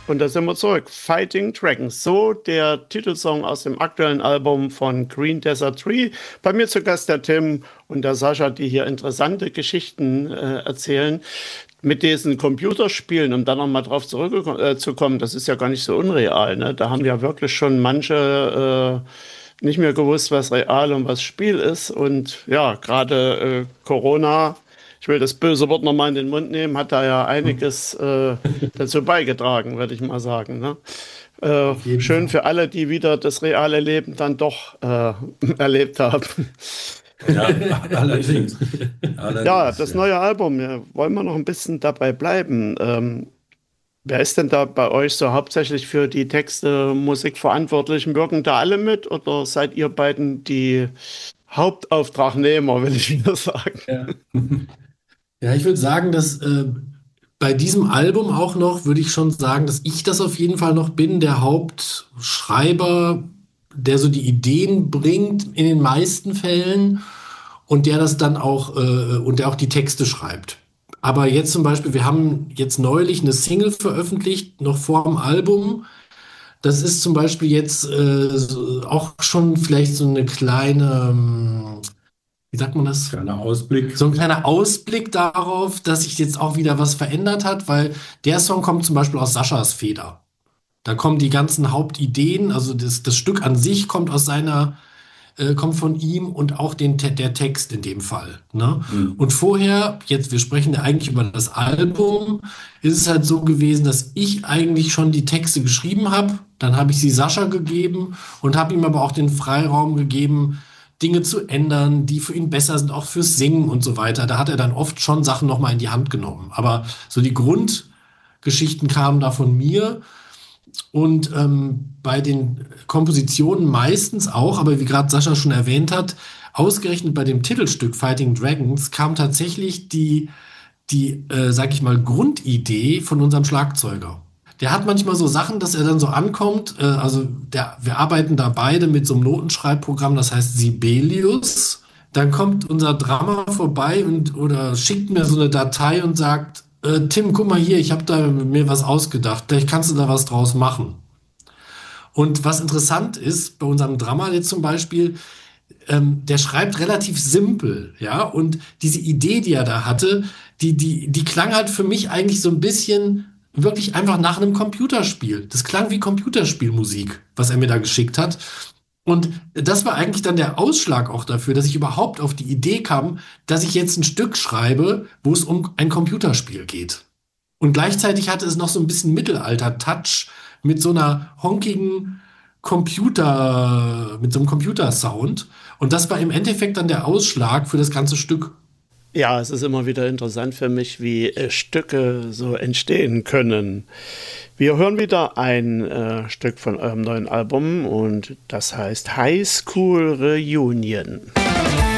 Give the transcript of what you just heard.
Und da sind wir zurück. Fighting Dragons, so der Titelsong aus dem aktuellen Album von Green Desert Tree. Bei mir zu Gast der Tim und der Sascha, die hier interessante Geschichten erzählen mit diesen Computerspielen, um dann nochmal drauf zurückzukommen. Das ist ja gar nicht so unreal, ne? Da haben ja wirklich schon manche nicht mehr gewusst, was real und was Spiel ist. Und ja, gerade Corona, ich will das böse Wort nochmal in den Mund nehmen, hat da ja einiges dazu beigetragen, würde ich mal sagen. Ne? Auf jeden Schön Fall. für alle, die wieder das reale Leben dann doch erlebt haben. Ja, allerdings. Ja, Allerdings, das ja. neue Album, ja, wollen wir noch ein bisschen dabei bleiben. Wer ist denn da bei euch so hauptsächlich für die Texte, Musik verantwortlich? Wirken da alle mit oder seid ihr beiden die Hauptauftragnehmer, will ich wieder sagen? Ja. Ja, ich würde sagen, dass bei diesem Album auch noch, würde ich schon sagen, dass ich das auf jeden Fall noch bin, der Hauptschreiber, der so die Ideen bringt in den meisten Fällen und der das dann auch und der auch die Texte schreibt. Aber jetzt zum Beispiel, wir haben jetzt neulich eine Single veröffentlicht, noch vor dem Album. Das ist zum Beispiel jetzt auch schon vielleicht so eine kleine, wie sagt man das? Kleiner Ausblick. So ein kleiner Ausblick darauf, dass sich jetzt auch wieder was verändert hat, weil der Song kommt zum Beispiel aus Saschas Feder. Da kommen die ganzen Hauptideen, also das Stück an sich kommt aus kommt von ihm und auch der Text in dem Fall. Ne? Mhm. Und vorher, jetzt, wir sprechen ja eigentlich über das Album, ist es halt so gewesen, dass ich eigentlich schon die Texte geschrieben habe. Dann habe ich sie Sascha gegeben und habe ihm aber auch den Freiraum gegeben, Dinge zu ändern, die für ihn besser sind, auch fürs Singen und so weiter. Da hat er dann oft schon Sachen nochmal in die Hand genommen. Aber so die Grundgeschichten kamen da von mir. Und bei den Kompositionen meistens auch, aber wie gerade Sascha schon erwähnt hat, ausgerechnet bei dem Titelstück Fighting Dragons kam tatsächlich sag ich mal, Grundidee von unserem Schlagzeuger. Der hat manchmal so Sachen, dass er dann so ankommt, wir arbeiten da beide mit so einem Notenschreibprogramm, das heißt Sibelius. Dann kommt unser Drummer vorbei oder schickt mir so eine Datei und sagt, Tim, guck mal hier, ich habe da mir was ausgedacht. Vielleicht kannst du da was draus machen. Und was interessant ist, bei unserem Drummer jetzt zum Beispiel, der schreibt relativ simpel, ja, und diese Idee, die er da hatte, die klang halt für mich eigentlich so ein bisschen wirklich einfach nach einem Computerspiel. Das klang wie Computerspielmusik, was er mir da geschickt hat. Und das war eigentlich dann der Ausschlag auch dafür, dass ich überhaupt auf die Idee kam, dass ich jetzt ein Stück schreibe, wo es um ein Computerspiel geht. Und gleichzeitig hatte es noch so ein bisschen Mittelalter-Touch mit so einer honkigen mit so einem Computersound. Und das war im Endeffekt dann der Ausschlag für das ganze Stück. Ja, es ist immer wieder interessant für mich, wie Stücke so entstehen können. Wir hören wieder ein Stück von eurem neuen Album und das heißt High School Reunion.